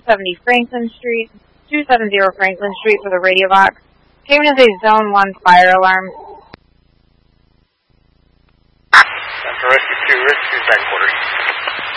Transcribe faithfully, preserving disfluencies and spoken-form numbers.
seventy Franklin Street, two seventy Franklin Street for the radio box. Came as a Zone one fire alarm. Central Rescue two, Rescue back quarters.